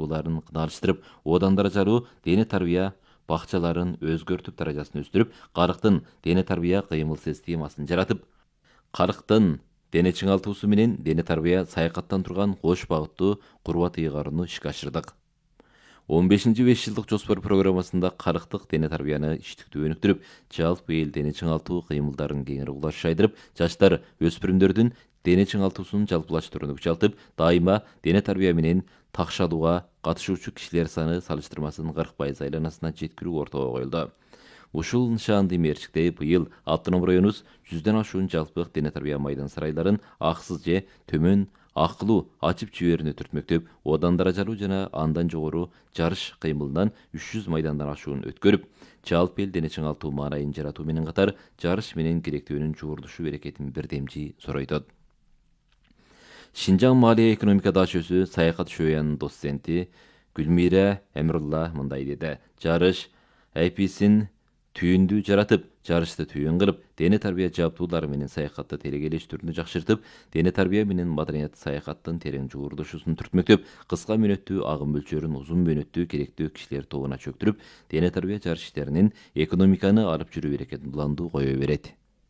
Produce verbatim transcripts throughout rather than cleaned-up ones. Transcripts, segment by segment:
жабдууларын кыналыштырып, одан даражалуу дене тарбия бакчаларын өзгөртүп даражасын өстүрүп, карыктын дене тарбия кыймыл системасын жаратып, карыктын дене чыңалтуусу менен дене тарбия саякаттан турган кош багыттуу курбат ыйгарууну ишке ашырдык. он бешинчи беш жылдык жоспор программасында карыктык дене тарбияны иштиктүү өнүктүрүп, жалпы эл дене чыңалтуу кыймылдарын кеңири кулаш жайдырып, жаштар, өспүрүмдөрдүн дене чыңалтуусун жалпылаштырууну күчалтып, дайыма дене тарбия менен такшалууга катышуучу кишилер саны салыштырмасын кырк пайыз айланасына жеткирүү ортого коюлду. Ушул нышаанды мерчиктей быйыл автоном районубуз жүздөн ашуун жалпы дене тарбия майдан сарайларын акысыз же төмөн акылуу ачып жиберүүнү түртмөктөп, одан даражалуу жана андан жогору жарыш кыймылынан үч жүз майдандан ашуун өткөрүп, жалпы эл дене чыңалтуу маанайын жаратуу менен катар, жарыш менен керектөөнүн жуурдушу берекетин бирдемчи соройдот. Шинжаң Малия экономика дашөсү саякат шөянын доценти Гүлмира Эмирулла мындай деди. Жарыш айписин түйүндү жаратып, жарышты түйүн кылып, дене тарбия жабдуулары менен саякатты телегелештүүнү жакшыртып, дене тарбия менен маданият саякаттын терең жуурдушусун түртмөктөп, кыска мөөнөттүү агым мөлчөрүн узун мөөнөттүү керектүү кишилер тобуна чөктүрүп, дене тарбия жарыш иштеринин экономиканы алып жүрүү берекетин уланду кое берет.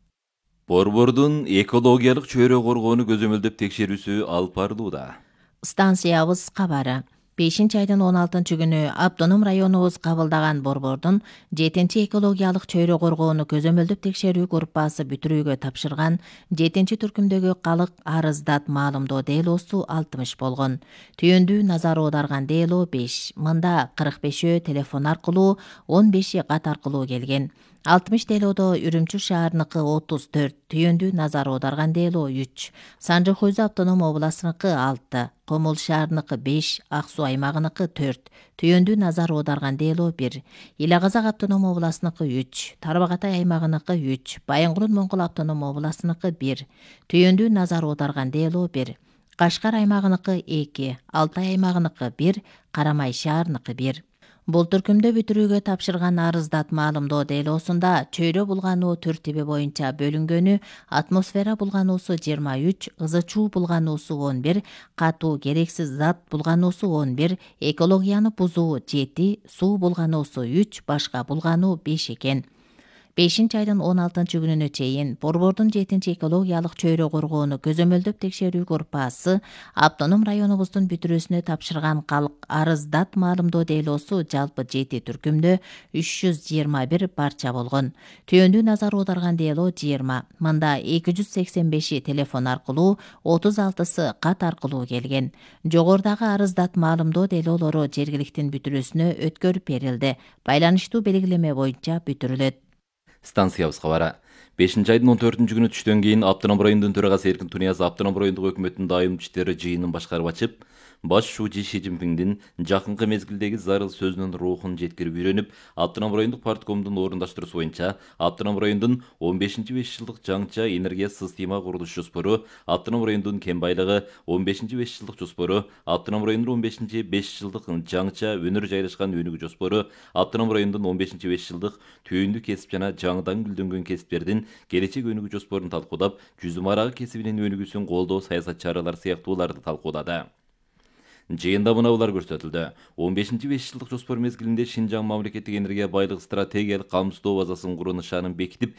Борбордун экологиялык чөйрө коргоону көзөмөлдөп текшерүүсү алып барылууда. Станциябыз кабары. бешинчи айдын он алтынчы күнү автоном районубуз кабылдаган борбордун жетинчи экологиялык чөйрө коргоону көзөмөлдөп текшерүү группасы бүтүрүүгө тапшырган жетинчи түркүмдөгү калык арыздат маалымдоо делосу алтымыш болгон. Түйүндүү назар аударган дело беш. Мында кырк бешөө телефон аркылуу, он беши кат аркылуу келген. алтымыш делодо Үрүмчү шаарыныкы отуз төрт, түйүндүү назар аударган дело үч, Санжы Хойзу автоном областыныкы алты, Комул шаарыныкы беш, Ак Суу аймагыныкы төрт, түйүндүү назар аударган дело бир, Ила Казак автоном областыныкы үч, Тарбагатай аймагыныкы үч, Байынгурун Моңгол автоном областыныкы бир, түйүндүү назар аударган дело бир, Кашкар аймагыныкы эки, Алтай аймагыныкы бир, Карамай шаарыныкы бир. Бул түркүмдө бүтүрүүгө тапшырган арыздат маалымдоо делосунда чөйрө булгануу тертиби боюнча бөлүнгөнү атмосфера булгануусу жыйырма үч, ызы чуу булгануусу он бир, катуу керексиз зат булгануусу он бир, экологияны бузуу жети, суу булгануусу үч, башка булгануу беш экен. бешинчи айдын он алтынчы күнүнө чейин борбордун жетинчи экологиялык чөйрө коргоону көзөмөлдөп текшерүү группасы автоном районубуздун бүтүрүүсүнө тапшырган калык арыздат маалымдоо делосу жалпы жети түркүмдө үч жүз жыйырма бир барча болгон. Түйүндүү назар аударган дело жыйырма. Мында эки жүз сексен беши телефон аркылуу, отуз алтысы кат аркылуу келген. Жогорудагы арыздат маалымдоо делолору жергиликтин бүтүрүүсүнө өткөрүп берилди. Байланыштуу белгилеме боюнча бүтүрүлөт. Станциябыз кабары. бешинчи айдын он төртүнчү күнү түштөн кийин автоном райондун төрагасы Эркин Туниязов автоном райондук өкмөттүн дайым иштери жыйынын башкарып ачып, баш шуучу Ши Цзиньпиндин жакынкы мезгилдеги зарыл сөзүнүн рухун жеткирип үйрөнүп, автоном райондук парткомдун орундаштыруусу боюнча автоном райондун он бешинчи беш жылдык жаңча энергия система курулуш жоспору, автоном райондун кен байлыгы он бешинчи беш жылдык жоспору, автоном райондун он бешинчи беш жылдык жаңча өнөр жайгашкан өнүгүү жоспору, автоном райондун он бешинчи беш жылдык түйүндүү кесип жана жаңыдан гүлдөнгөн кесиптердин келечек өнүгүү жоспорун талкуудап, жүзүм арагы кесибинин өнүгүүсүн колдоо саясат чаралары сыяктууларды талкуулады. Жыйында мынаулар көрсөтүлдү. он бешинчи беш жылдык жоспор мезгилинде Шинжаң мамлекеттик энергия байлык стратегиялык камсыздоо базасын куруу нышанын бекитип,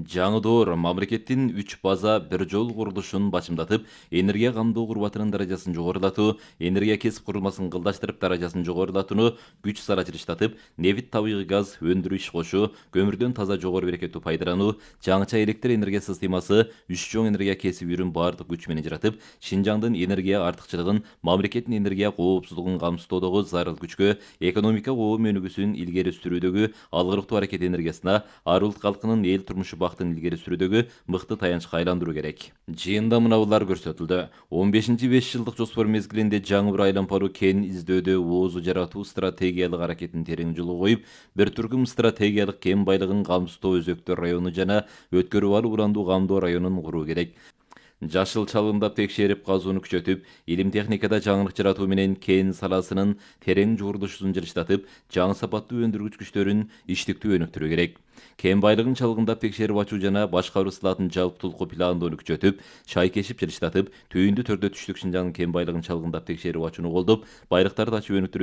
жаңы мамлекеттин үч база бир жол курулушун бачымдатып, энергия камдоо курбатынын даражасын жогорулатуу, энергия кесип курулмасын кылдаштырып даражасын жогорулатууну күч сарачырыштатып, нефть табигый газ өндүрүү иш кошуу, көмүрдөн таза жогору берекеттүү пайдалануу, жаңыча электр энергия системасы, үч чоң энергия кесип-үрүн баардык күч менен жаратып, Шинжаңдын энергия артыкчылыгын, мамлекеттин энергия коопсуздугун камсыздоодогу зарыл күчкө, экономика коом өнүгүүсүн илгери сүрүүдөгү алгырыктуу аракет энергиясына, ар улут калкынын эл турмушу бактын илгери сүрүүдөгү мыкты таянычка айландыруу керек. Жыйында мынаулар көрсөтүлдү. он бешинчи беш жылдык жоспор мезгилинде жаңы бир айлампалуу кен издөөдө оозу жаратуу стратегиялык аракетин терең жолго коюп, бир түркүм стратегиялык кен байлыгын камсыздоо өзөктөр району жана өткөрүп алуу урандуу камдоо районун куруу керек. Жашыл чалгындап текшерип казууну күчөтүп, илим техникада жаңылык жаратуу менен кен саласынын терең жуурдушусун жылыштатып, жаңы сапаттуу өндүргүч күчтөрүн иштиктүү өнүктүрүү керек. Кен байлыгын чалгындап текшерип ачуу жана башкаруу сылатын жалптуулуку пландоону күчөтүп, шайкешип жылыштатып, түйүндүү түрдө түштүк Шинжаңдын кен байлыгын чалгындап текшерип ачууну колдоп, байлыктарды ачып өнүктүрүү